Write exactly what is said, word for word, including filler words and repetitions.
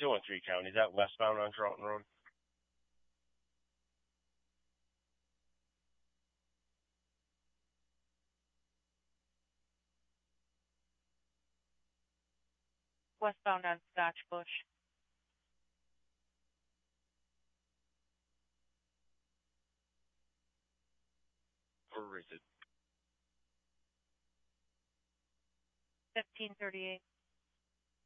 two one three County. Is that westbound on Charlton Road? Westbound on Scotch Bush. Or is it? fifteen thirty-eight.